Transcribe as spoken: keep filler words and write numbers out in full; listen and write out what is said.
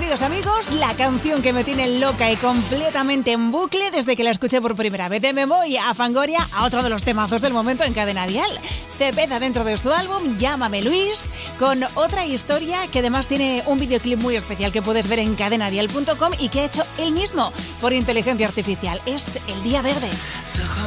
queridos amigos, la canción que me tiene loca y completamente en bucle desde que la escuché por primera vez. Me voy a Fangoria, a otro de los temazos del momento en Cadena Dial. Cepeda dentro de su álbum Llámame Luis, con otra historia que además tiene un videoclip muy especial que puedes ver en cadena dial punto com y que ha hecho él mismo por inteligencia artificial. Es El Día Verde.